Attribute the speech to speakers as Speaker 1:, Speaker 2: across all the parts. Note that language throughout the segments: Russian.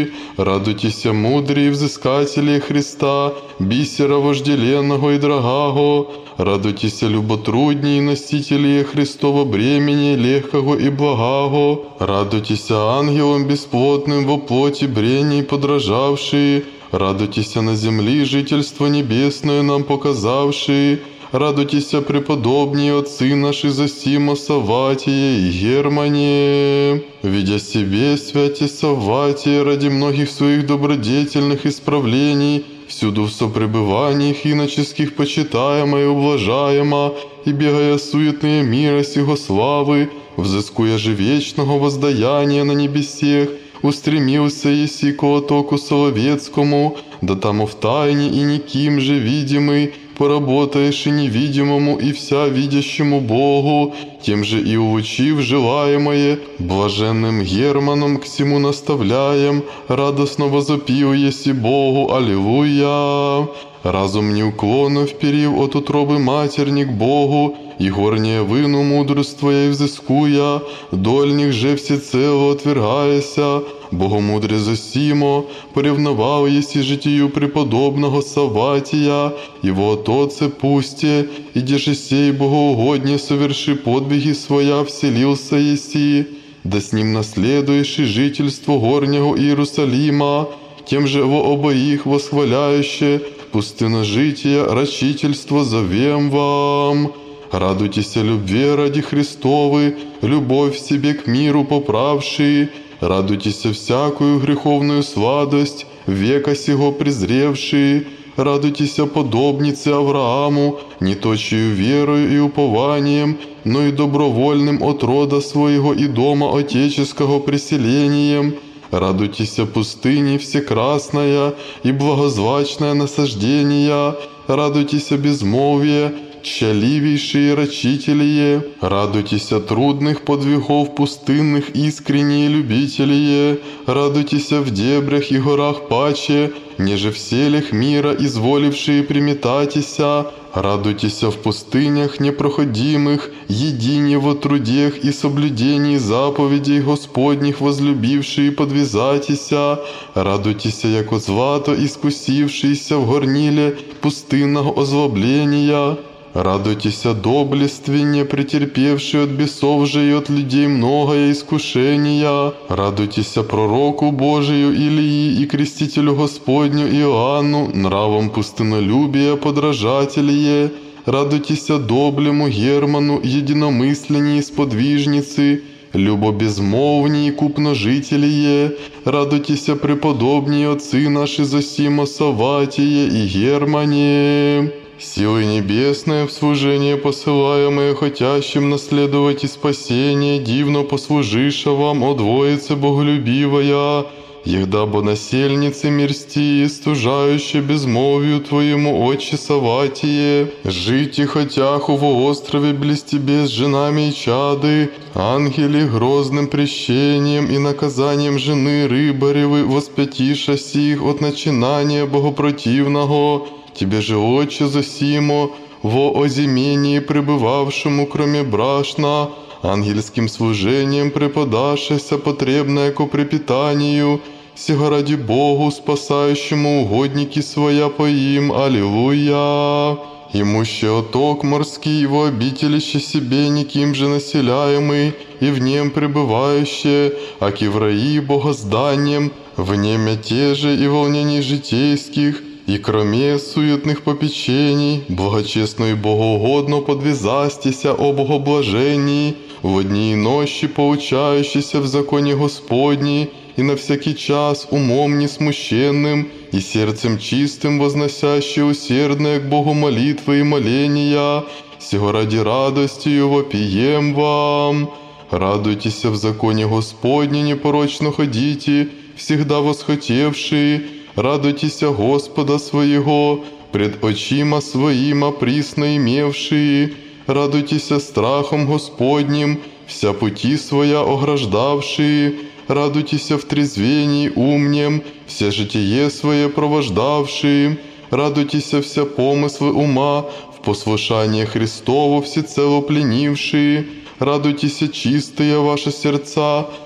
Speaker 1: Радуйтеся, мудрые взыскатели Христа, бисера вожделенного и дорогого. Радуйтеся, люботрудние носители Христова бремени, легкого и благого. Радуйтеся, ангелам бесплотным во плоти брений подражавшие. Радуйтеся, на земли жительство небесное нам показавшие. Радуйтеся, преподобнее отцы наши Зосима, Савватия и Германе. Видя себе, святе Савватия, ради многих своих добродетельных исправлений, всюду в сопребываниях иноческих почитаема и ублажаема, и бегая суетные мира сего славы, взыскуя же вечного воздаяния на небесех, устремился еси к отоку Соловецкому, да там в тайне и никим же видимый, поработаешь и невидимому и вся видящему Богу, тем же и улучив желаемое, блаженным Германом к сему наставляем, радостно возопил еси Богу, аллилуйя. Разум неуклонно вперив от утробы матерник Богу, и горнее выну мудрствуя и взыскуя, дольних же всецело отвергаяся, Богомудре Зосимо, поревновал еси житию преподобного Савватия, его отоце пусте, и деже сей богоугодне соверши подвиги своя вселился еси, да с ним наследуешь и жительство горнего Иерусалима, тем же во обоих восхваляюще пустыножитие, рачительство зовем вам. Радуйтесь любви ради Христовы, любовь в себе к миру поправшие, радуйтесь всякую греховную сладость, века сего презревшие, радуйтесь подобнице Аврааму, не точию верою и упованием, но и добровольным от рода своего и дома отеческого преселением. Радуйтесь пустыни всекрасная и благозвачное насаждение, радуйтесь безмолвие, тщаливейшие рачителие, радуйтесь трудных подвигов пустынных искренние любителие, радуйтесь в дебрях и горах паче, неже в селях мира изволившие приметатися, радуйтесь в пустынях непроходимых, едине во трудех и соблюдении заповедей Господних возлюбившие подвязатися, радуйтесь, яко злато искусившийся в горниле пустынного озлобления. Радуйтесь доблественне, претерпевшие от бесов же и от людей многое искушения. Радуйтесь пророку Божию Илии и крестителю Господню Иоанну, нравом пустынолюбия подражателие. Радуйтесь доблему Герману, единомысленней сподвижницы, любобезмолвней купножителие. Радуйтесь преподобнее отцы наши Зосимо, Савватия и Германе. Силы небесные в служение посылаемые, хотящим наследовать и спасение, дивно послужиша вам, о Двоице Боголюбивая, егдабо насельницы мирсти, стужающие безмолвию Твоему, Отче Савватие, жить и хотяху во острове близ Тебе с женами и чады, ангели грозным прещением и наказанием жены рыбаревы воспятиша сих от начинания богопротивного, Тебе же, Отче Зосимо, во озимении пребывавшему, кроме брашна, ангельским служением преподашеся потребное ко препитанию, сего ради Богу, спасающему угодники своя поим, аллилуйя. Имуще оток морский, во обителище себе никим же населяемый, и в нем пребывающее, аки в раи богозданием, в нем мятеже и волнений житейских, и кроме суетных попечений, благочестно и богоугодно подвязастися о богоблажении, в дни и нощи поучающийся в законе Господней, и на всякий час умом несмущенным, и сердцем чистым возносящий усердное к Богу молитвы и моления, сего ради радостью вопием вам. Радуйтесь в законе Господне, непорочно ходите, всегда восхотевшие, радуйтесь Господа своего, пред очима своима присно имевшие, радуйтесь страхом Господним, вся пути своя ограждавшие, радуйтесь в трезвении умнем, все житие свое провождавшие, радуйтесь вся помыслы ума, в послушание Христово всецело пленившие, радуйтесь чистые ваши сердца,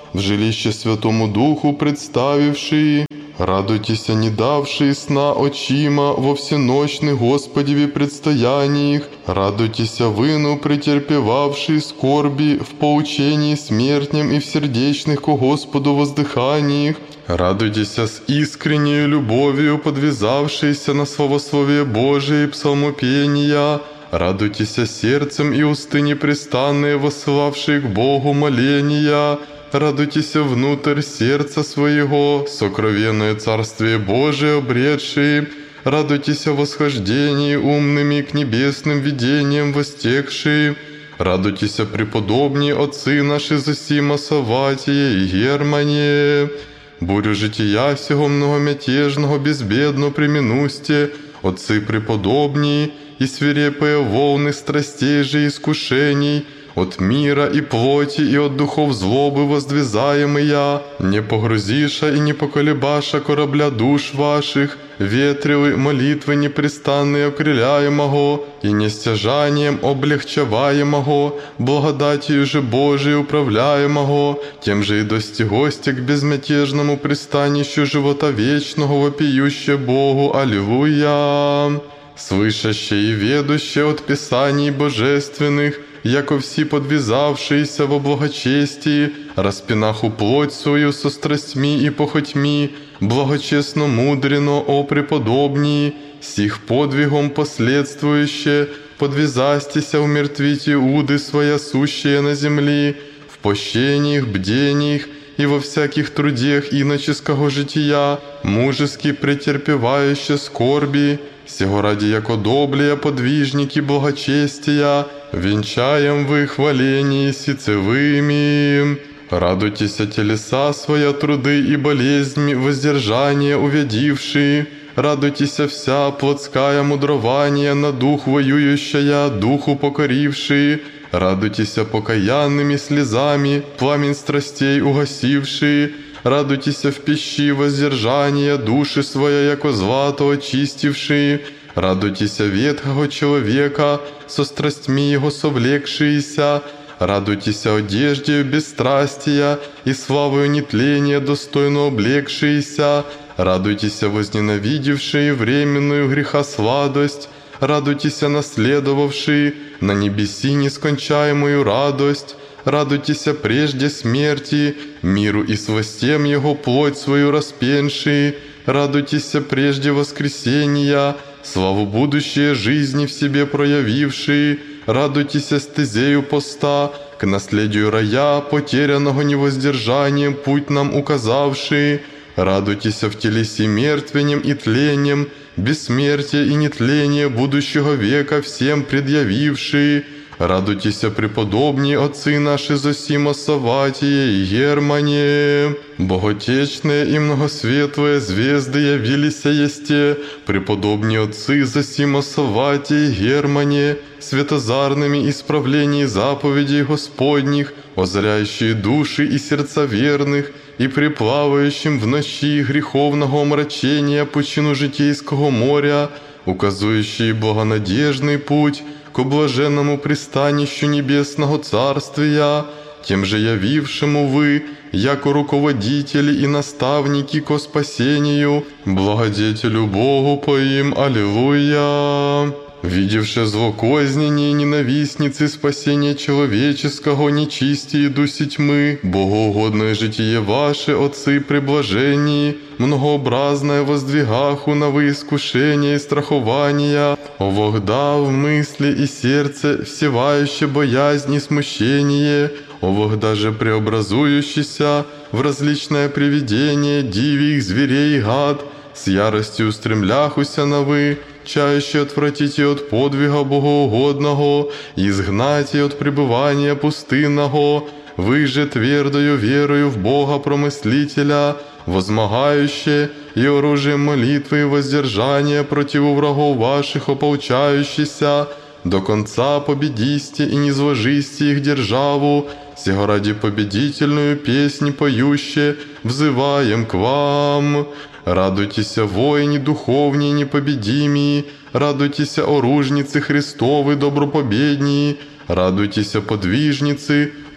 Speaker 1: в жилище Святому Духу представивши. Радуйтеся, не давшие сна очима во всеночных Господеве предстояниях. Радуйтеся, выну претерпевавшие скорби в поучении смертнем и в сердечных ко Господу воздыханиях. Радуйтеся с искренней любовью, подвязавшиеся на славословие Божие и псалмопения. Радуйтеся сердцем и усты непрестанные, воссылавшие к Богу моления. Радуйтесь внутрь сердца своего, сокровенное Царствие Божие обретшие. Радуйтесь о восхождении умными к небесным видениям востегшие. Радуйтесь, преподобнее отцы наши Зосима, Саватия и Германе. Бурю жития сего многомятежного безбедно применусте, отцы преподобней, и свирепые волны страстей же искушений, от мира и плоти и от духов злобы воздвизаемые, не погрузиша и не поколебаша корабля душ ваших, ветрилы молитвы непрестанные окрыляемого и нестяжанием облегчаваемого, благодатью же Божией управляемого, тем же и достигости к безмятежному пристанищу живота вечного, вопиюще Богу. Аллилуйя! Слышащее и ведущее от Писаний божественных, яко все подвязавшиеся во благочестии, распинаху плоть свою со страстьми и похотьми, благочестно мудрено о преподобнии, сих подвигом последствующе, подвязастися умертвите уды своя сущие на земли, в пощениях, бдениях и во всяких трудах иноческого жития, мужески претерпевающе скорби, сего ради яко доблие подвижники благочестия, венчаем в их хвалении сицевыми. Радуйтесь телеса своя труды и болезни воздержания увядившие. Радуйтесь вся плотская мудрование на дух воюющая, духу покорившие. Радуйтесь покаянными слезами, пламень страстей угасившие. Радуйтесь в пищи воздержания, души своя, яко злато очистившие. Радуйтесь ветхого человека, со страстьми его совлекшиеся. Радуйтесь одежде бесстрастия и славою нетления достойно облегшиеся. Радуйтесь возненавидевшие временную греха сладость. Радуйтесь наследовавшие на небеси нескончаемую радость. Радуйтесь прежде смерти, миру и свостям его плоть свою распеншие. Радуйтесь прежде воскресения, славу будущее жизни в себе проявившие. Радуйтесь стезею поста, к наследию рая, потерянного невоздержанием, путь нам указавшие. Радуйтесь в телеси мертвенем и тлением, бессмертие и нетление будущего века всем предъявившие. Радуйтесь, преподобнее отцы наши Зосима, Саватия и Германе. Боготечные и многосветлые звезды явились есте, преподобнее отцы Зосима, Саватия и Германе, светозарными исправлений заповедей Господних, озаряющие души и сердца верных, и приплавающим в ночи греховного омрачения пучину житейского моря, указующие благонадежный путь к блаженному пристанищу небесного царствия, тем же явившему вы, яко руководители и наставники ко спасению, благодетелю Богу поим. Аллилуйя! Видевши злокознение ненавистницы спасения человеческого, нечистие дуси тьмы, богоугодное житие ваше, отцы преблажении, многообразное воздвигаху на вы искушения и страхования, овогда в мысли и сердце всевающее боязнь и смущение, овогда же преобразующийся в различное привидение дивих зверей и гад, с яростью устремляхуся на вы, чаще отвратите от подвига богоугодного, изгнайте от пребывания пустынного, вы же твердою верою в Бога Промыслителя, возмогающие и оружием молитвы и воздержания противу врагов ваших ополчающихся, до конца победисте и низвожисте их державу, сего ради победительную песнь поюще взываем к вам. Радуйтесь, воини духовнее непобедимые, радуйтесь, оружницы Христовы добропобеднее, радуйтесь, подвижницы,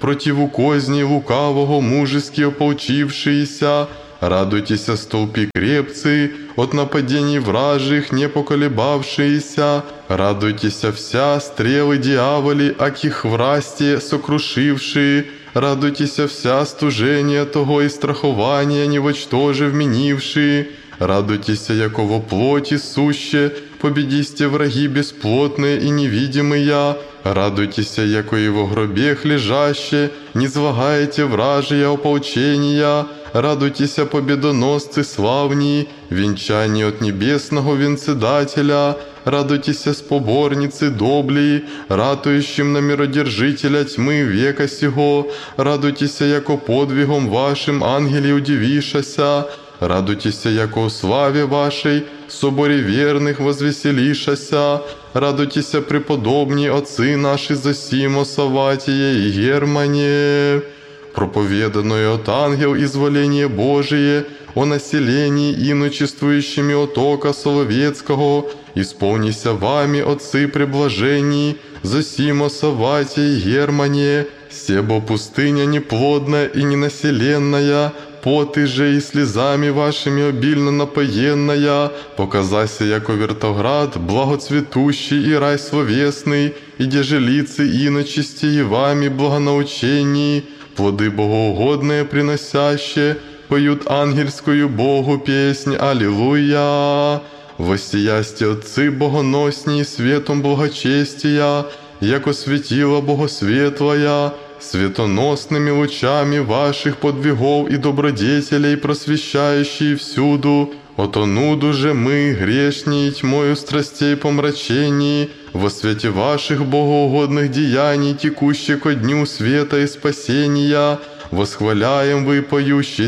Speaker 1: противу козни лукавого мужески ополчившиеся. Радуйтеся, столпи крепцы, от нападений вражьих не поколебавшиеся. Радуйтеся вся, стрелы дьяволи, аких власти сокрушившие. Радуйтеся вся, стужение того и страхования невочтоже вменившие. Радуйтеся, яко во плоти суще, победисте враги бесплотные и невидимые. Радуйтеся, яко и во гробех лежаще, не злагаете вражия ополчения. Радуйтеся, победоносцы славнии, венчание от небесного венцедателя. Радуйтеся, споборницы доблии, ратующим на миродержителя тьмы века сего. Радуйтеся, яко подвигом вашим ангели удивишася. Радуйтеся, яко в славе вашей, в соборе верных возвеселишася. Радуйтеся, преподобні отцы наши Зосимо, Саватие и Германе. Проповеданное от ангел изволение Божие о населении иночествующими от ока Соловецкого, исполнися вами, отцы преблажений, Зосимо, Саватие и Германе, себо пустыня неплодная и ненаселенная, поты же и слезами вашими обильно напоенная, показайся, яко вертоград, благоцветущий и рай словесный, и где жилицы иночисти и вами благонаучений, плоды богоугодные приносящие, поют ангельскую Богу песнь Аллилуйя. Воссиясте отцы богоносні светом благочестия, яко светило богосветлая, светоносными лучами ваших подвигов и добродетелей просвещающие всюду. Ото нуду же мы, грешней тьмою страстей помрачений, во свете ваших богоугодных деяний, текущих ко дню света и спасения, восхваляем вы, поющие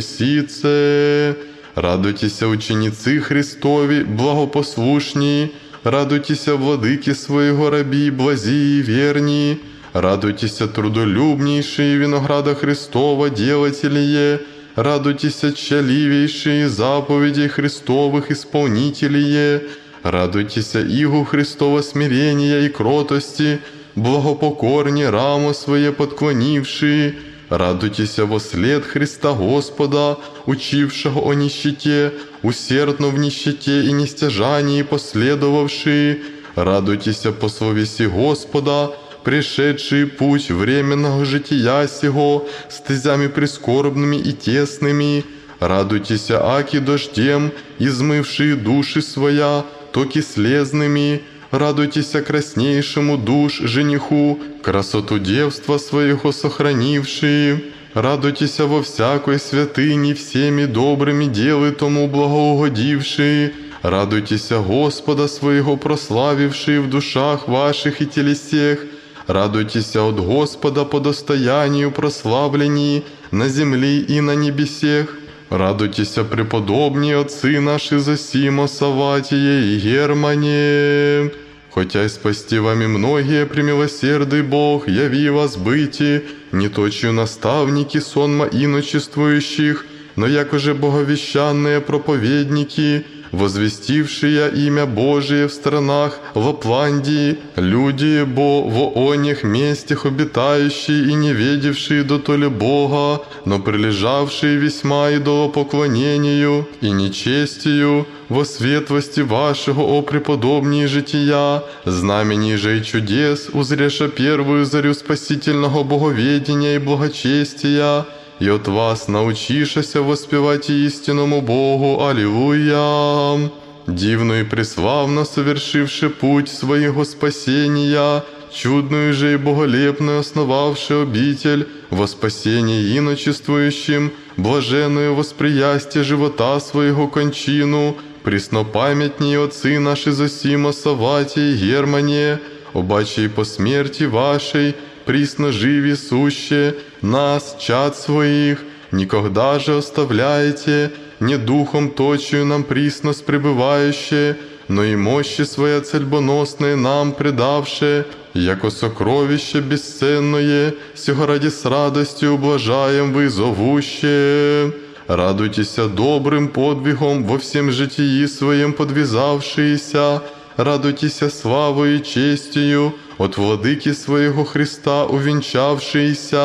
Speaker 1: сице. Радуйтеся, ученицы Христови, благопослушние, радуйтеся, владыки своего раби, блази и верни. Радуйтеся, трудолюбнейшие винограда Христова делателие, радуйтеся, тщаливейшие заповедей Христовых исполнителие, радуйтеся, игу Христова смирения и кротости, благопокорне рамо свое подклонившие, радуйтеся во след Христа Господа, учившего о нищете, усердно в нищете и нестяжании последовавшие, радуйтеся по совести Господа, пришедший путь временного жития сего, стезями прискорбными и тесными. Радуйтеся, аки дождем, измывшие души своя, токи слезными. Радуйтеся краснейшему душ жениху, красоту девства своего сохранившие. Радуйтеся во всякой святыне, всеми добрыми делы тому благоугодившие. Радуйтеся Господа своего прославившие в душах ваших и телесех. Радуйтеся от Господа по достоянию прославлении на земле и на небесех. Радуйтеся, преподобні отцы наши Зосимо, Саватие и Германе. Хотя и спасти вами многие, премилосердый Бог, яви вас быти, не точью наставники сонма иночествующих, но якоже боговещанные проповедники, возвестившие имя Божие в странах Лапландии, люди, бо во онех местях обитающие и не ведевшие дотоле Бога, но прилежавшие весьма идолопоклонению и нечестию, во светлости вашего, о преподобнее жития, знамений же и чудес, узреша первую зарю спасительного боговедения и благочестия, и от вас научишася воспевать истинному Богу. Аллилуйя! Дивно и преславно совершивши путь своего спасения, чудную же и боголепную основавши обитель во спасение иночествующим, блаженную восприястие живота своего кончину, преснопамятнее отцы наши Зосимо, Саватие и Германе, обаче и по смерти вашей, присно живи суще, нас, чад своих, никогда же оставляете, не духом точию нам присно пребывающее, но и мощи своя цельбоносные нам предавше, яко сокровище бесценное, сего ради с радостью ублажаем вы зовуще. Радуйтеся добрым подвигом во всем житии своем подвязавшиеся, радуйтеся славою и честью от владыки своего Христа увенчавшиеся,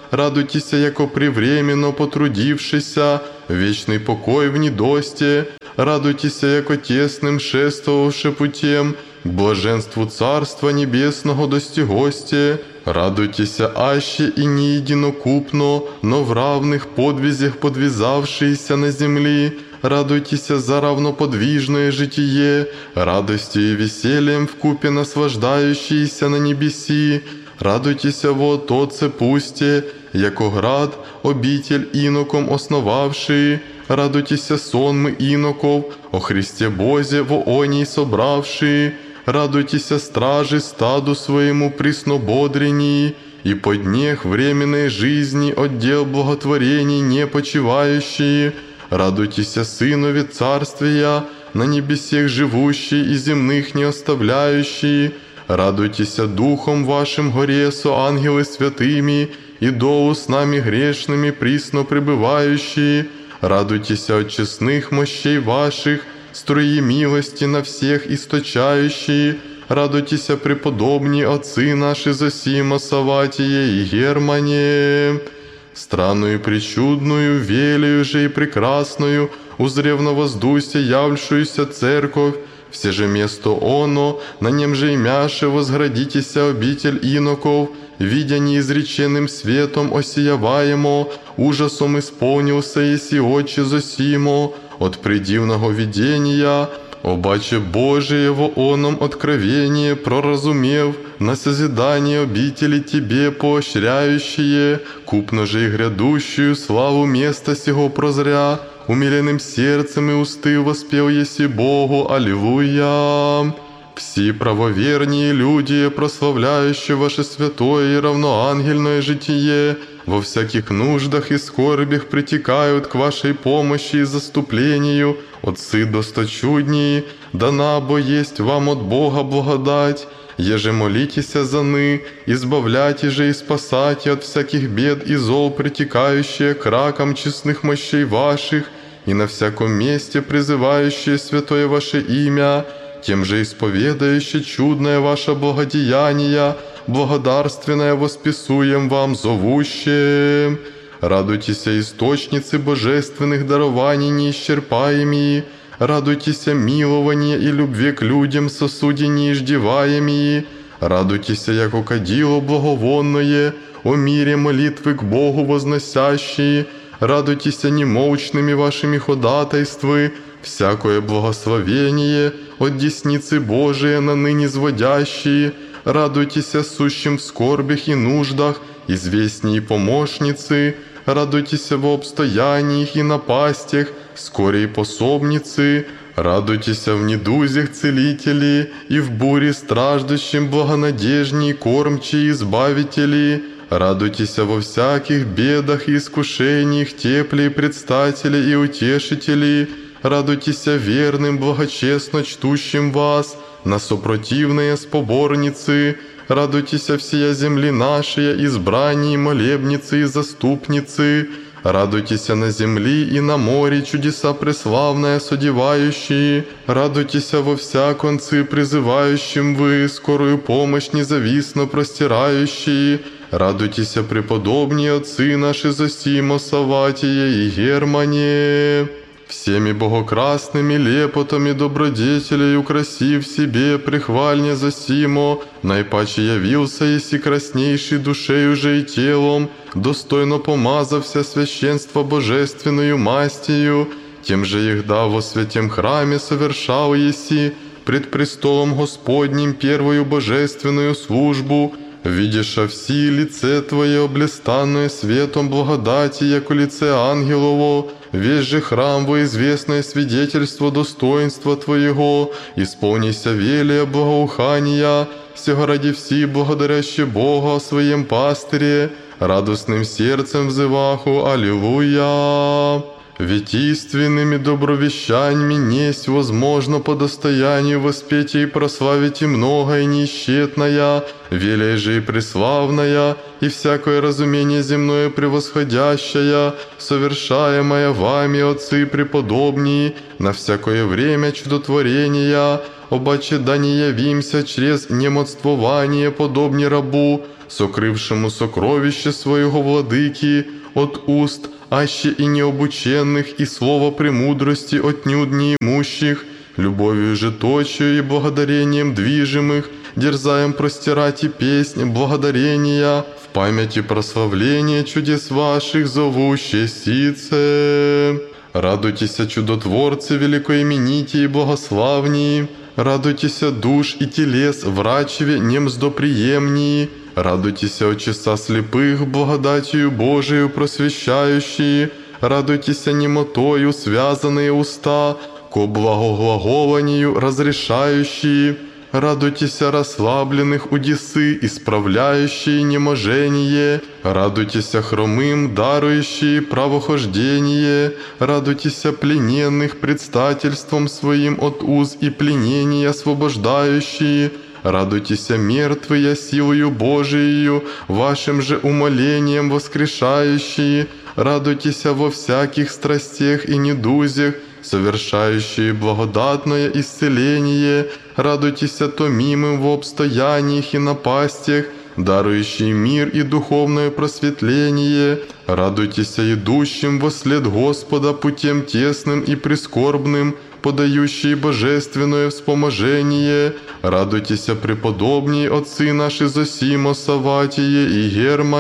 Speaker 1: радуйтеся, яко привременно потрудившися, вечный покой в недосте, радуйтеся, яко тесным шествовавши путем, к блаженству Царства Небесного достигосте, радуйтеся аще и не единокупно, но в равных подвизях подвязавшиеся на земли, радуйтеся за равноподвижное житие, радостью и весельем вкупе наслаждающиеся на небеси, радуйтеся во Отце пусте, яко град, обитель иноком основавший, радуйтеся сонмы иноков, о Христе Бозе во оней собравшие, радуйтеся стражи стаду своему приснободрении, и по днях временной жизни отдел благотворений не почивающие, радуйтеся Сынове Царствия, на небесех живущие и земных не оставляющие, радуйтеся Духом вашим горе со ангелы святыми, и долу с нами грешными присно пребывающие, радуйтеся от честных мощей ваших, струи милости на всех источающие, радуйтеся преподобни отцы наши Зосима, Саватие и Германе. Странную и причудную, велию же и прекрасную, узрев на воздусе явлющуюся церковь, все же место оно, на нем же имяше возградитеся обитель иноков, видя неизреченным светом осияваемо, ужасом исполнился еси Отче Зосимо, от предивного видения, обаче Божие во оном откровение проразумев, на созидание обители Тебе поощряющие, купно же и грядущую славу места сего прозря, умиленным сердцем и усты воспел еси Богу, аллилуйя. Все правоверные люди, прославляющие ваше святое и равноангельное житие, во всяких нуждах и скорбях притекают к вашей помощи и заступлению, отцы досточуднии, дана бо есть вам от Бога благодать, еже молитеся за ны, избавляйте же и спасайте от всяких бед и зол, притекающие к ракам честных мощей ваших, и на всяком месте призывающие святое ваше имя, тем же исповедающие чудное ваше благодеяние, благодарственное восписуем вам зовущим. Радуйтесь, источницы божественных дарований неисчерпаемые, радуйтесь милования и любви к людям сосуде неиждеваемые, радуйтесь, яко кадило благовонное, о мире молитвы к Богу возносящие, радуйтесь немолчными вашими ходатайствы, всякое благословение от десницы Божией на ныне сводящие, радуйтесь сущим в скорбях и нуждах, известней помощницы, радуйтесь в обстояниях и напастях, скорей пособницы, радуйтесь в недузях целители, и в буре страждущим благонадежней кормчие избавители, радуйтесь во всяких бедах и искушениях теплей предстатели и утешители, радуйтесь верным благочестно чтущим вас, на сопротивные споборницы, радуйтесь всея земли нашей, избранней молебницы и заступницы, радуйтесь на земли и на море чудеса преславные содевающие, радуйтесь во вся концы призывающим вы, скорую помощь независно простирающие, радуйтесь преподобные отцы наши Зосимо, Саватие и Германе. Всеми богокрасными лепотами добродетелей украсив себе прихвальня Зосимо, наипаче явился еси краснейший душею же и телом, достойно помазався священство божественную мастью, тем же егда во святем храме совершал еси пред престолом Господним первую божественную службу, видиша все лице Твое, блистанное светом благодати, яко лице ангелово, весь же храм во известное свидетельство достоинства Твоего, исполнися велия благоухания, всего ради все благодаряще Бога о Своем пастыре, радостным сердцем взываху, аллилуйя. Ведь истинными добровещаниями несть возможно по достоянию воспеть и прославить и многое неисчетное, велей же и преславная, и всякое разумение земное превосходящее, совершаемое вами, отцы преподобнее, на всякое время чудотворения, обаче да не явимся через немодствование подобней рабу, сокрывшему сокровище своего владыки от уст, аще и необученных, и слова премудрости отнюдь неимущих, любовью же точью и благодарением движимых, дерзаем простирать и песнь благодарения, в памяти прославления чудес ваших зовуще сице. Радуйтесь, чудотворцы великоимените и благославнии, радуйтесь душ и телес врачеве немздоприемнии, радуйтесь от часа слепых благодатью Божию просвещающие, радуйтесь немотою связанные уста, ко благоглаголанию разрешающие, радуйтесь расслабленных удесы, исправляющие неможение, радуйтесь хромым, дарующие правохождение, радуйтесь плененных предстательством своим от уз и пленения освобождающие, радуйтесь мертвые силою Божией, вашим же умолением воскрешающие, радуйтесь во всяких страстях и недузях, совершающие благодатное исцеление, радуйтесь томимым в обстояниях и напастях, дарующие мир и духовное просветление, радуйтесь идущим вослед Господа путем тесным и прискорбным, подающие божественное вспоможение, радуйтесь преподобней отцы наши Зосимо, Саватие и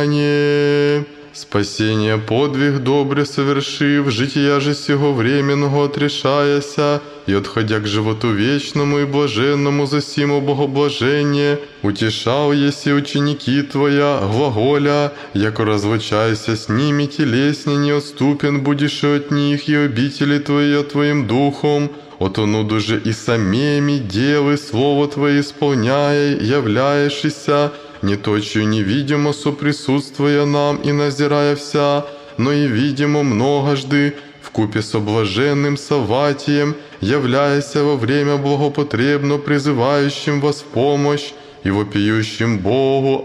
Speaker 1: Германе. Спасение подвиг добре совершив, жития же сего временного отрешаяся, и отходя к животу вечному и блаженному за симо богоблажение, утешал еси ученики Твоя, глаголя, яко разлучайся с ними телесне неотступен будешь от них, и обители Твои Твоим Духом, отонуду же и самими делы Слово Твое исполняя, являешься, не точью невидимо соприсутствуя нам и назирая вся, но и видимо многожды, вкупе с блаженным Саватием, являяся во время благопотребно призывающим вас в помощь и вопиющим Богу.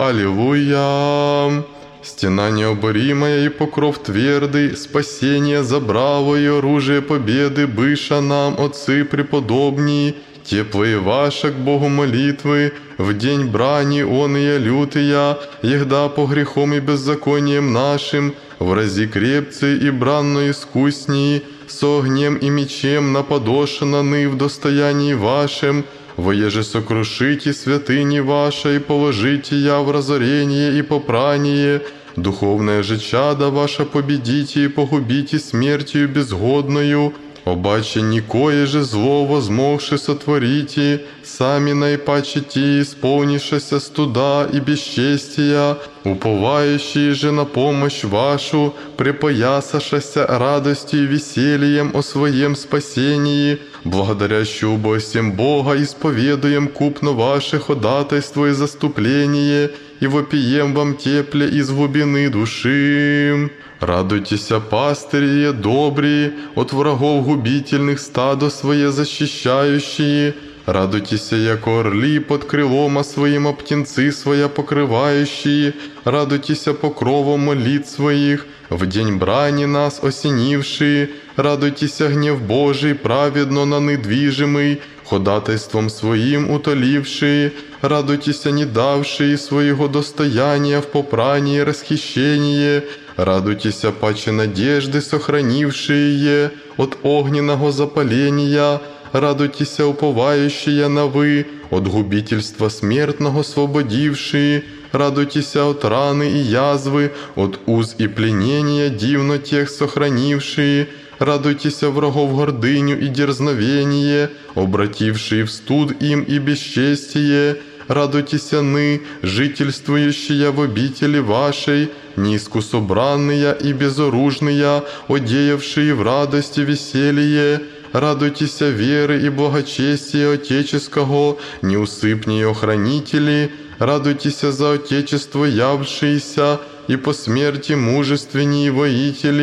Speaker 1: Аллилуйя! Стена необоримая и покров твердый, спасение забраво и оружие победы, быша нам, отцы преподобней, теплые ваши к Богу молитвы, в день брани он и лютыя, егда по грехом и беззаконием нашим, в рази крепцы и бранно искуснии, с огнем и мечем наподошенаны в достоянии вашем, воеже сокрушите святыни вашей, положите я в разорение и попрание, духовное же чадо ваше победите и погубите смертью безгодною, обаче никое же зло возмогши сотворите, сами наипаче те исполнившися студа и бесчестия, уповающие же на помощь вашу, препоясавшися радостью и весельем о своем спасении, благодарящую всем Бога, исповедуем купно ваше ходатайство и заступление, и вопием вам тепле из глубины души. Радуйтесь, пастыри добрые, от врагов губительных стадо свое защищающие. Радуйтесь, яко орли под крылом своим птенцы своя покрывающие. Радуйтесь покровом молит своих, в день брани нас осенившие. Радуйтесь, гнев Божий праведно на недвижимый, ходатайством своим утолившие. Радуйтесь, не давшие своего достояния в попрании расхищение. Радуйтесь, паче надежды сохранившие от огненного запаления. Радуйтесь, уповающие на вы, от губительства смертного освободившие. Радуйтесь от раны и язвы, от уз и пленения дивно тех сохранившие. Радуйтесь врагов гордыню и дерзновение, обратившие в студ им и бесчестие. Радуйтесь ны, жительствующие в обители вашей, неискусобранные и безоружные, одеявшие в радости веселье. Радуйтесь веры и благочестия Отеческого, неусыпнее охранители. Радуйтесь за Отечество явшиеся, и по смерти мужественнее воители.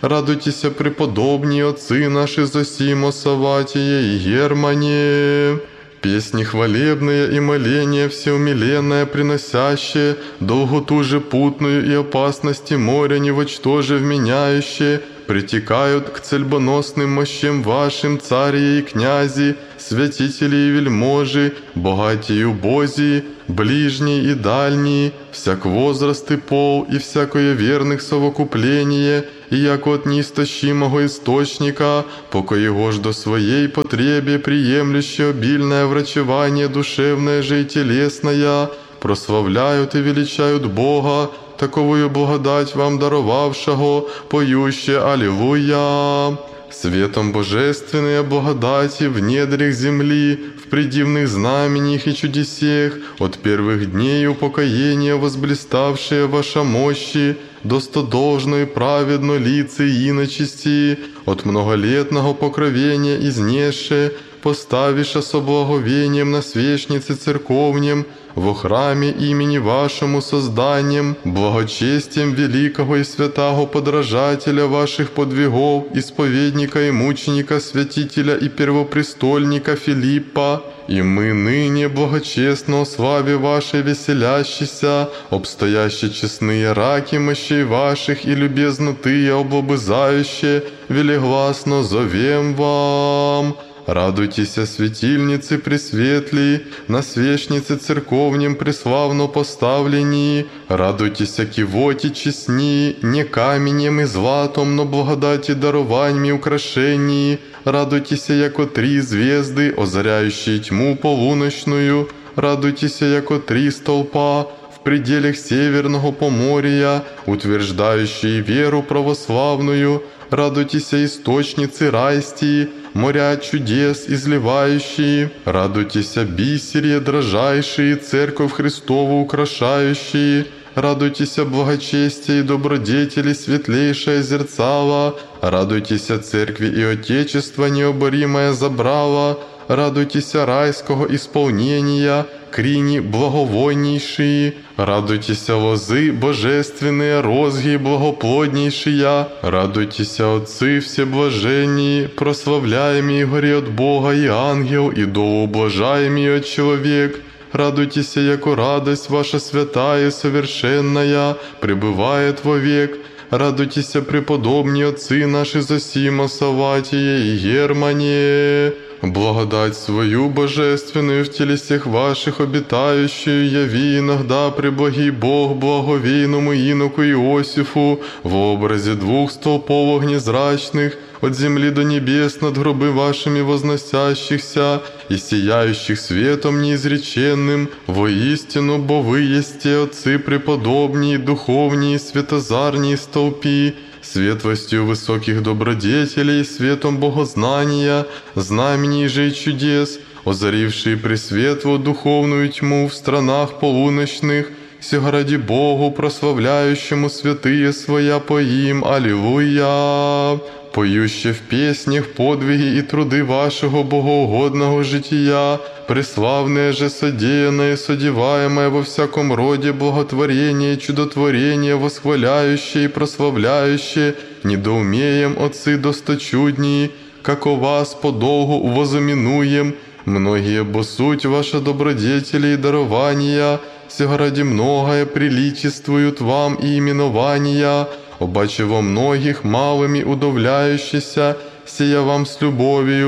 Speaker 1: Радуйтеся, преподобні отцы наши Зосимо, Саватие и Германе. Песни хвалебные и моления всеумиленное приносящие, долготу же путную и опасности моря невочтоже вменяющие, притекают к цельбоносным мощам вашим, цари и князи, святители и вельможи, богатии и убозии, ближние и дальние, всяк возраст и пол, и всякое верных совокупление, и яко от неистощимого источника, пока его ж до своей потребе приемлющее обильное врачевание душевное же и телесное, прославляют и величают Бога, таковую благодать вам даровавшего, поюще Аллилуйя. Светом божественной благодати в недрях земли, в предивных знамениях и чудесех, от первых дней упокоения возблиставшие ваша мощи, достодолжно и праведно лице иночести, от многолетного покровения изнесше, поставиша со благовением на свечнице церковнем, во храме имени вашему созданием, благочестием великого и святого подражателя ваших подвигов, исповедника и мученика, святителя и первопрестольника Филиппа, и мы ныне благочестно о славе вашей веселящийся, обстоящие честные раки мощей ваших и любезнотые облобызающие, велегласно зовем вам. Радуйтесь, светильницы пресветлые, на свечнице церковнем преславно поставлені, радуйтесь, кивоти честні, не каменем и златом, но благодати дарованиями украшении, радуйтесь, яко 3 звезды, озаряющие тьму полуночную, радуйтесь, яко 3 столпа, в пределах северного поморья, утверждающие веру православную, радуйтесь, источницы райстии, моря чудес изливающие, радуйтесь, бисерье дрожайшие, церковь Христову украшающие, радуйтесь, благочестие и добродетели светлейшее зерцало, радуйтесь, церкви и отечество необоримое забрало, радуйтесь, райского исполнения, крини благовойнейшие, радуйтесь, лозы божественные, розги благоплоднейшие, радуйтесь, отцы всеблаженние, прославляемые горе от Бога и ангел, и доублажаемый от человек, радуйтесь, яко радость ваша святая и совершенная пребывает вовек, радуйтесь, преподобные отцы наши Зосимо, Саватие и Германе. Благодать свою божественную в телесех ваших обитающую яви иногда преблагий Бог благовейному иноку Иосифу в образе 2 столпов огнезрачных, от земли до небес над гробы вашими возносящихся и сияющих светом неизреченным, воистину, бо вы есте отцы преподобнее, духовнее, светозарнее столпи, светлостью высоких добродетелей, светом богознания, знамений же и чудес, озарившие пресветлую духовную тьму в странах полуночных, сего ради Богу, прославляющему святые своя поим. Аллилуйя! Поюще в песнях подвиги и труды вашего богоугодного жития, преславное же содеянное, содеваемое во всяком роде благотворение, чудотворение, восхваляющее и прославляющее, недоумеем, отцы досточуднии, как о вас подолгу возоминуем, многие бо суть ваша добродетели и дарования, сего ради многое приличествуют вам и именования, обаче во многих малыми удовляющийся, сия вам с любовью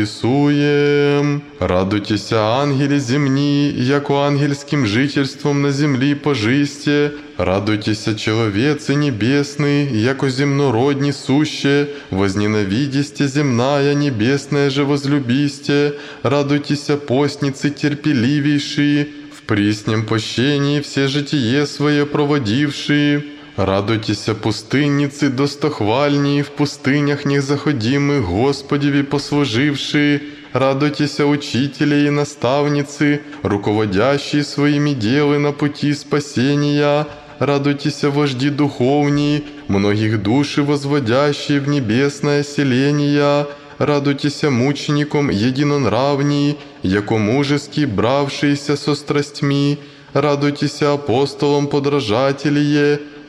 Speaker 1: восписуем. Радуйтесь, ангели земни, яко ангельским жительством на земли пожисте, радуйтесь, человецы небесный, яко земнородни суще, возненавидисте земная, небесная же возлюбисте, радуйтесь, постницы терпеливейшие, в приснем пощении все житие свое проводившие, радуйтесь, пустынницы достохвальнии, в пустынях незаходимых Господеви послужившие, радуйтесь, учители и наставницы, руководящие своими делами на пути спасения, радуйтесь, вожди духовнии, многих души возводящие в небесное селение, радуйтесь, мученикам единонравней, яко мужески бравшиеся со страстьми, радуйтесь, апостолам подражателие,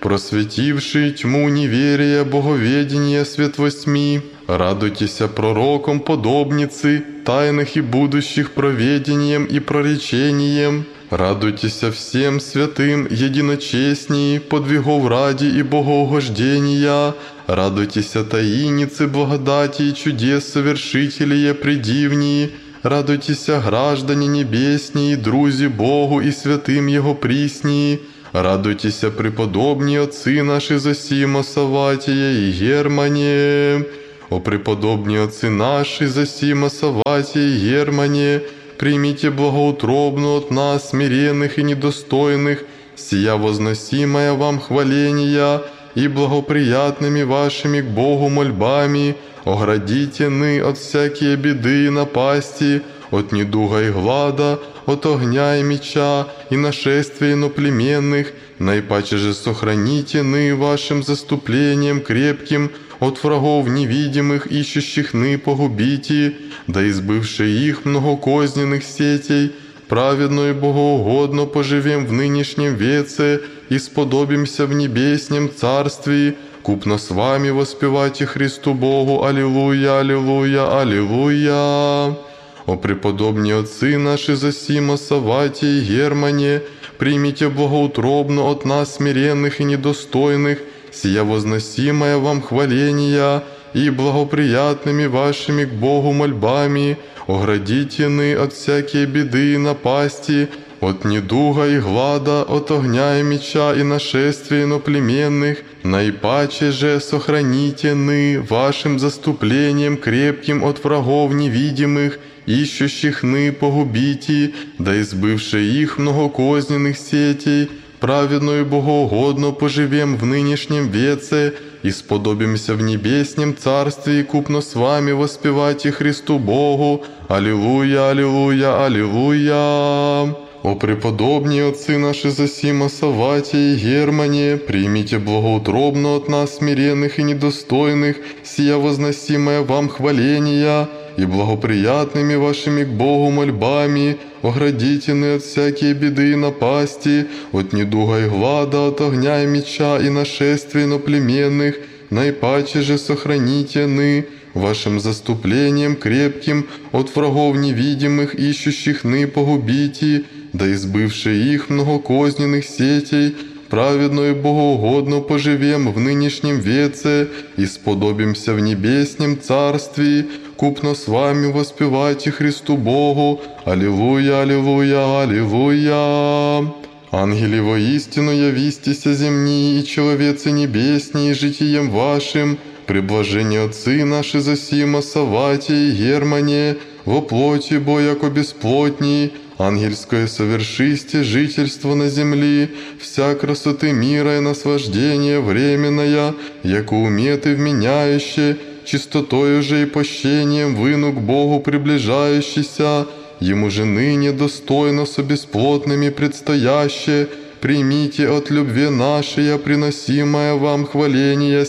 Speaker 1: просветивший тьму неверия, боговедения свет во тьми. Радуйтесь пророкам подобницы, тайных и будущих проведением и проречением. Радуйтесь всем святым единочестней, подвигов ради и богоугождения. Радуйтесь таиницы благодати и чудес совершителие предивнии. Радуйтесь, граждане небеснии, друзі Богу и святым Его приснии. Радуйтесь, преподобні отцы наши Зосима, Саватия и Германе. О преподобні отцы наши Зосима, Саватия и Германе, примите благоутробно от нас, смиренных и недостойных, сия возносимая вам хваления, и благоприятными вашими к Богу мольбами оградите ны от всякие беды и напасти, от недуга и глада, от огня и меча, и нашествия иноплеменных, наипаче же сохраните ны вашим заступлением крепким от врагов невидимых, ищущих ны погубите, да избывши их многокозненных сетей, праведно и богоугодно поживем в нынешнем веце и сподобимся в небеснем царстве, купно с вами воспевайте Христу Богу. Аллилуйя, аллилуйя, аллилуйя. О преподобні отцы наши Зосима, Саватия и Германе, примите благоутробно от нас смиренных и недостойных, сия возносимая вам хваления, и благоприятными вашими к Богу мольбами оградите ны от всякие беды и напасти, от недуга и глада, от огня и меча и нашествия иноплеменных, наипаче же сохраните ны вашим заступлением крепким от врагов невидимых, ищущих ны погубите, да избывши их многокозненных сетей, праведно и богоугодно поживем в нынешнем веце и сподобимся в небеснем царстве, купно с вами воспевайте Христу Богу. Аллилуйя, аллилуйя, аллилуйя. О преподобні отцы наши Зосима, Саватия и Германе, примите благоутробно от нас смиренных и недостойных, сия возносимая вам хваления, и благоприятными вашими к Богу мольбами оградите ны от всякие беды и напасти, от недуга и глада, от огня и меча и нашествия иноплеменных, наипаче же сохраните ны вашим заступлением крепким от врагов невидимых, ищущих ны погубите, да избывши их многокозненных сетей, праведно и богоугодно поживем в нынешнем веце и сподобимся в небеснем царстве, купно с вами воспевайте Христу Богу. Аллилуйя, аллилуйя, аллилуйя. Ангели воистину явистися земни, и человецы небесни, житием вашим, приблажение отцы наши Зосима, Саватия и Германе, во плоти бо яко бесплотней, ангельское совершисте жительство на земли, вся красоты мира и наслаждение временная, яко уметы вменяюще, чистотою же и пощением выну к Богу приближающийся, Ему же ныне достойно со бесплотными предстояще, примите от любви нашей, приносимое вам хваление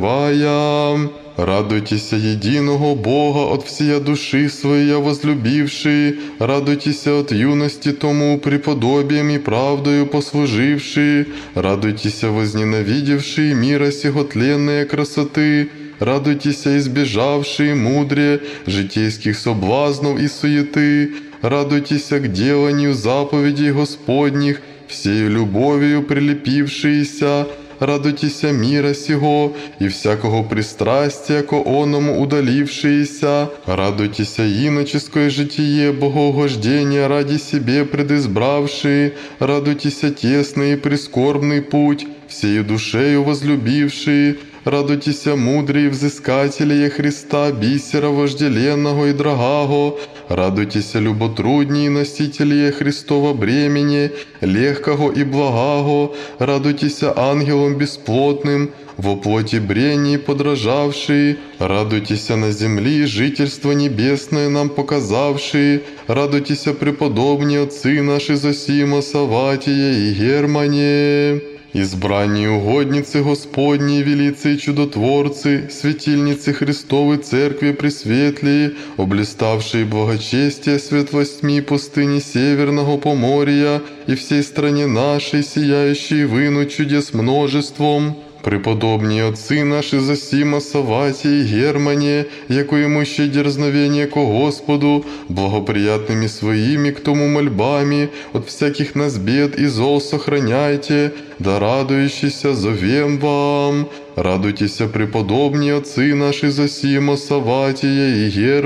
Speaker 1: сицевая. Радуйтесь единого Бога от всея души своей возлюбившие, радуйтесь от юности тому преподобием и правдою послужившие, радуйтесь возненавидевшие мира сего тленные красоты, радуйтесь избежавшие мудрее житейских соблазнов и суеты, радуйтесь к деланию заповедей Господних, всею любовью прилепившиеся, радуйтесь мира сего и всякого пристрастия ко оному удалившиеся, радуйтесь иноческое житие богоугождения ради себе предизбравшие, радуйтесь тесный и прискорбный путь, всею душею возлюбившие, радуйтесь мудрые взыскатели Христа, бисера вожделенного и дорогого, радуйтесь люботрудние носители Христова бремени, легкого и благого, радуйтесь ангелом бесплотным, во плоти брении подражавшие, радуйтесь на земли жительство небесное нам показавшие, радуйтесь преподобные отцы наши Зосима, Саватия и Германе. Избранні угодницы Господней, велицы и чудотворцы, светильницы Христовой Церкви Пресветлые, облиставшие благочестие светлостьми пустыни Северного Поморья и всей стране нашей, сияющие выну чудес множеством, преподобні отцы наши Зосима, Саватий, Германе, яко имущие дерзновение ко Господу, благоприятными своими к тому мольбами, от всяких нас бед и зол сохраняйте, да радующийся зовем вам. Радуйтеся, преподобні отцы наши Зосима, Саватия и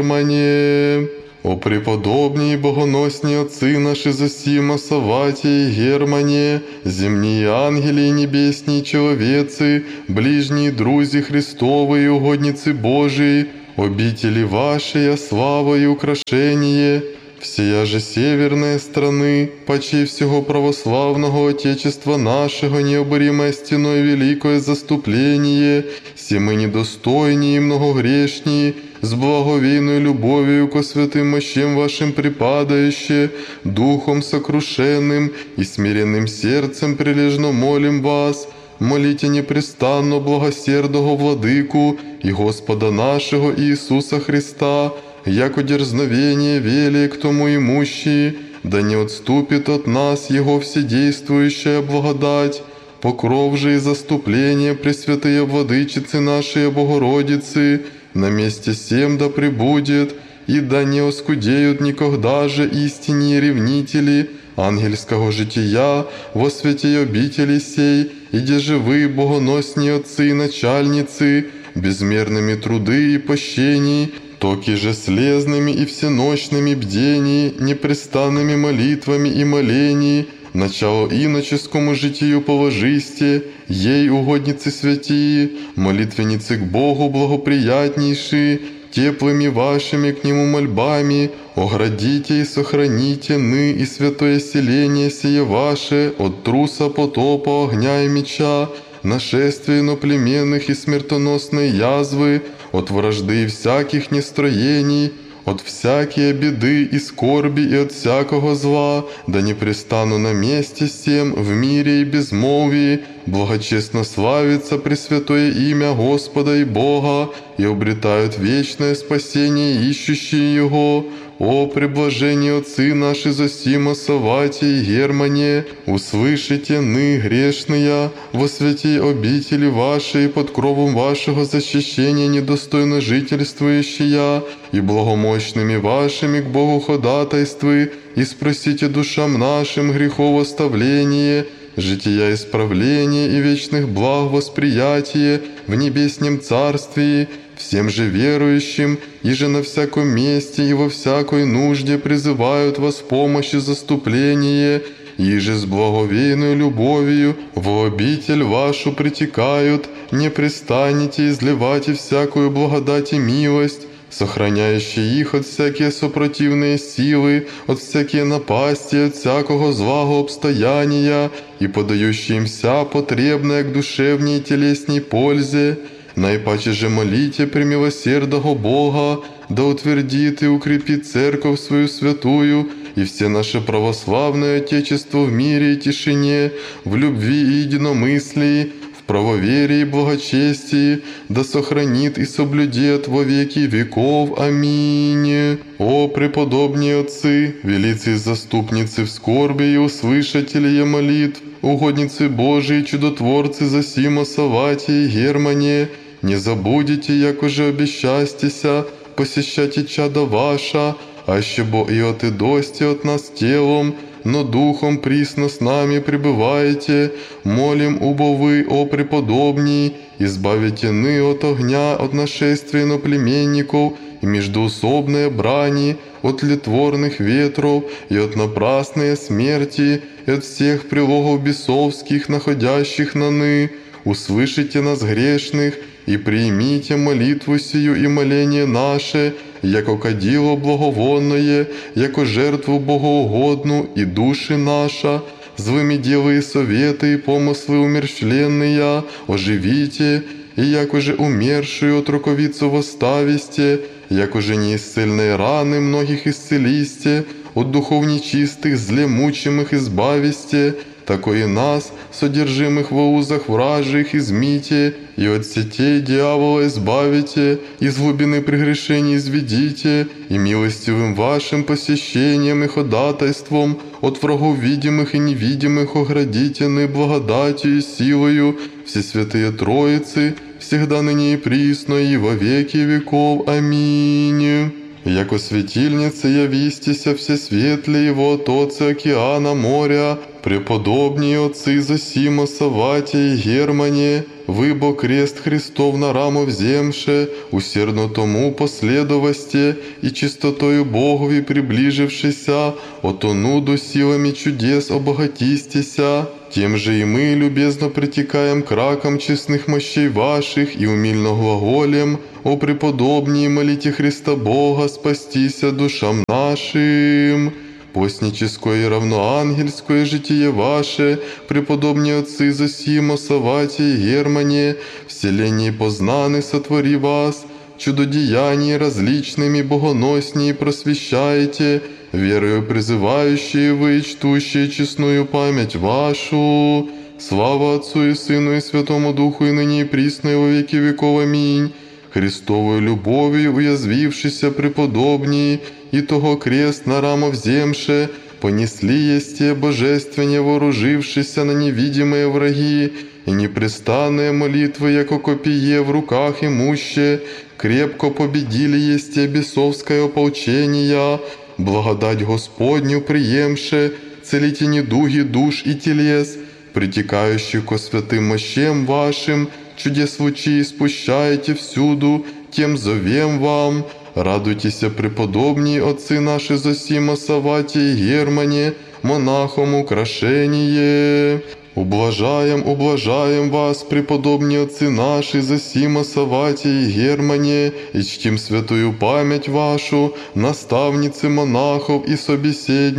Speaker 1: Германе. О преподобні і богоносні отцы наши Зосима, Саватия и Германе, земные ангели и небесные человецы, ближние друзі Христовы и угодницы Божии, обители вашей, слава и украшение, всея же северная страны, почей всего православного Отечества нашего, необоримое стеной великое заступление, все мы недостойнее и многогрешнее, с благовейной любовью ко святым мощам вашим припадающие, духом сокрушенным и смиренным сердцем прилежно молим вас, молите непрестанно благосердого Владыку и Господа нашего Иисуса Христа, яко дерзновение велие к тому имущие, да не отступит от нас Его вседействующая благодать, покров же и заступление Пресвятые Владычицы нашей Богородицы, на месте сем да пребудет, и да не оскудеют никогда же истинные ревнители ангельского жития во святей обители сей, иде же вы, богоносні отцы и начальницы, безмерными труды и пощений, токи же слезными и всеночными бдений, непрестанными молитвами и молений, начало иноческому житию положисте, ей угодницы святии, молитвенницы к Богу благоприятнейшие, теплыми вашими к Нему мольбами, оградите и сохраните ны и святое селение сие ваше от труса, потопа, огня и меча, нашествия иноплеменных и смертоносной язвы, от вражды и всяких нестроений, от всякие беды и скорби и от всякого зла, да не престану на месте всем в мире и безмолвии, благочестно славится Пресвятое имя Господа и Бога, и обретают вечное спасение ищущие Его. О преблажение отцы наши Зосима, Саватия и Германе, услышите ны, грешные, во святей обители вашей, под кровом вашего защищения недостойно жительствующие, и благомощными вашими к Богу ходатайствы, и спросите душам нашим грехов оставление, жития исправления и вечных благ восприятие в небеснем царствии, всем же верующим, и же на всяком месте и во всякой нужде призывают вас в помощь и заступление, и же с благовейной любовью в обитель вашу притекают, не престанете изливать и всякую благодать и милость, сохраняющие их от всякие сопротивные силы, от всякие напасти, от всякого злого обстояния, и подающие им вся потребная к душевней и телесней пользе. Наипаче же молите премилосердного Бога, да утвердит и укрепит церковь свою святую и все наше православное Отечество в мире и тишине, в любви и единомыслии, в правоверии и благочестии, да сохранит и соблюдет во веки веков. Аминь. О преподобные отцы, велицы и заступницы в скорби и услышатели молитв, угодницы Божии, чудотворцы Зосима, Саватия и Германе, не забудете, як уже обещастеся, посещайте чада ваша, аще бо и от идости от нас телом, но духом присно с нами пребываете, молим, убо вы, о преподобней, избавите ны от огня, от нашествия иноплеменников и междоусобные брани, от литворных ветров и от напрасной смерти, и от всех прилогов бесовских, находящих на ны. Услышите нас грешных, и примите молитву сию и моление наше, яко кадило благовонное, яко жертву богоугодну, и души наша, злыми делы и советы и помыслы умерщвленные, оживите, и яко же умершую отруковицу восстависте, яко же неисцельные раны многих исцелисте, от духов нечистых, зле мучимых избависте, такой и нас, содержимых во узах вражьих, измите, и от сетей дьявола избавите, из глубины прегрешений изведите, и милостивым вашим посещением и ходатайством от врагов видимых и невидимых оградительной благодатью и силою Всесвятые Троицы, всегда ныне и присно, и во веки веков. Аминь. Яко светильница явистися всесветлее его отцы океана моря, преподобнее отцы Зосима, Савватия и Германе, выбо крест Христов на раму вземше, усердно тому последовасте и чистотою Богови приближившися, отонуду силами чудес обогатистися. Тем же и мы любезно притекаем к ракам честных мощей ваших и умильно глаголем: о преподобнее, молите Христа Бога, спастися душам нашим. Постническое и равноангельское житие ваше, преподобнее отцы Зосима, Савватия и Германе, вселенней познаны сотвори вас, чудодеяния различными богоносней просвещаете, верою призывающие вы, чтущие честную память вашу. Слава Отцу и Сыну и Святому Духу, и ныне и присно, и во веки веков. Аминь. Христовою любовью уязвившися преподобней, и того крест на рамо вземше, понесли есте божественне вооружившися на невидимые враги, и непрестанные молитвы, яко копие в руках имуще, крепко победили есте бесовское ополчение, благодать Господню приемше, целите недуги душ и телес, притекающих ко святым мощам вашим, чудес лучи спущаете всюду, тем зовем вам. Радуйтесь, преподобнее отцы наши Зосима, Савватия и Германе, монахом украшение. Ублажаем вас, преподобнее отцы наши Зосима, Савватия и Германе, и чтим святую память вашу, наставницы монахов и собеседников,